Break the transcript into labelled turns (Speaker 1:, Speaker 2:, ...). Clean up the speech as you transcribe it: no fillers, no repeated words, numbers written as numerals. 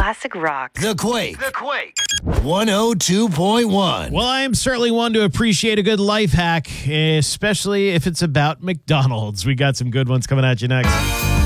Speaker 1: classic rock.
Speaker 2: The Quake. 102.1.
Speaker 3: Well, I am certainly one to appreciate a good life hack, especially if it's about McDonald's. We got some good ones coming at you next.